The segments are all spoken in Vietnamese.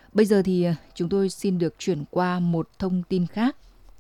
Bây giờ thì chúng tôi xin được chuyển qua một thông tin khác.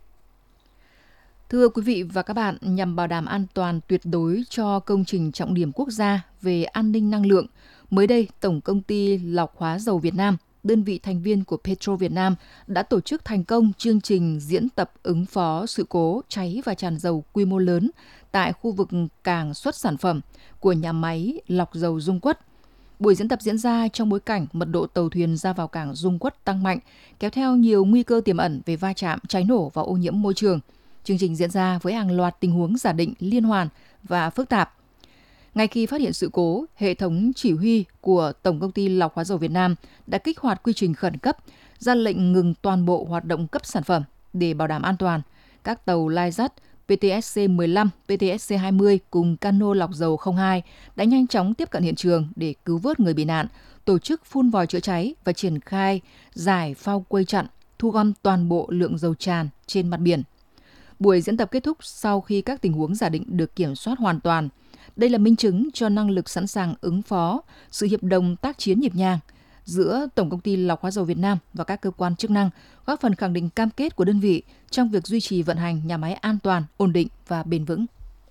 Thưa quý vị và các bạn, nhằm bảo đảm an toàn tuyệt đối cho công trình trọng điểm quốc gia về an ninh năng lượng, mới đây Tổng công ty Lọc hóa dầu Việt Nam, đơn vị thành viên của Petro Việt Nam đã tổ chức thành công chương trình diễn tập ứng phó sự cố cháy và tràn dầu quy mô lớn tại khu vực cảng xuất sản phẩm của nhà máy lọc dầu Dung Quất. Buổi diễn tập diễn ra trong bối cảnh mật độ tàu thuyền ra vào cảng Dung Quất tăng mạnh, kéo theo nhiều nguy cơ tiềm ẩn về va chạm, cháy nổ và ô nhiễm môi trường. Chương trình diễn ra với hàng loạt tình huống giả định liên hoàn và phức tạp. Ngay khi phát hiện sự cố, hệ thống chỉ huy của Tổng công ty Lọc hóa dầu Việt Nam đã kích hoạt quy trình khẩn cấp, ra lệnh ngừng toàn bộ hoạt động cấp sản phẩm để bảo đảm an toàn. Các tàu lai dắt PTSC 15, PTSC 20 cùng cano lọc dầu 02 đã nhanh chóng tiếp cận hiện trường để cứu vớt người bị nạn, tổ chức phun vòi chữa cháy và triển khai giải phao quây chặn, thu gom toàn bộ lượng dầu tràn trên mặt biển. Buổi diễn tập kết thúc sau khi các tình huống giả định được kiểm soát hoàn toàn. Đây là minh chứng cho năng lực sẵn sàng ứng phó, sự hiệp đồng tác chiến nhịp nhàng giữa Tổng công ty Lọc hóa dầu Việt Nam và các cơ quan chức năng, góp phần khẳng định cam kết của đơn vị trong việc duy trì vận hành nhà máy an toàn, ổn định và bền vững.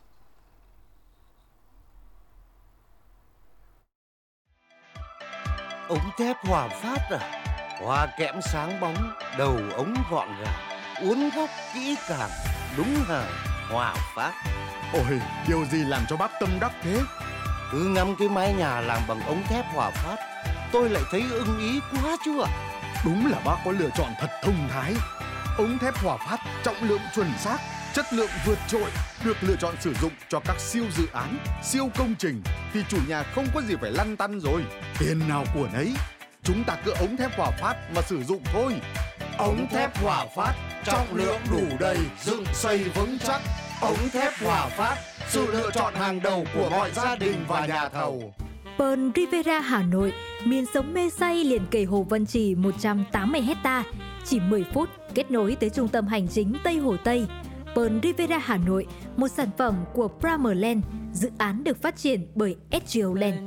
Ống thép Hòa Phát à? Hoa kẽm sáng bóng, đầu ống gọn gàng, uốn góc kỹ càng, đúng hàng Hòa Phát. Ôi, điều gì làm cho bác tâm đắc thế? Cứ ngắm cái mái nhà làm bằng ống thép Hòa Phát, tôi lại thấy ưng ý quá chứ ạ. Đúng là bác có lựa chọn thật thông thái. Ống thép Hòa Phát trọng lượng chuẩn xác, chất lượng vượt trội, được lựa chọn sử dụng cho các siêu dự án, siêu công trình thì chủ nhà không có gì phải lăn tăn rồi. Tiền nào của nấy, chúng ta cứ ống thép Hòa Phát mà sử dụng thôi. Ống thép Hòa Phát, trọng lượng đủ đầy, dựng xây vững chắc. Ống thép Hòa Phát, sự lựa chọn hàng đầu của mọi gia đình và nhà thầu. Pearl Riviera Hà Nội, miền sống mê say liền kề Hồ Văn Trì 180 hecta, chỉ 10 phút kết nối tới trung tâm hành chính Tây Hồ Tây. Pearl Riviera Hà Nội, một sản phẩm của Primerland, dự án được phát triển bởi SGO Land.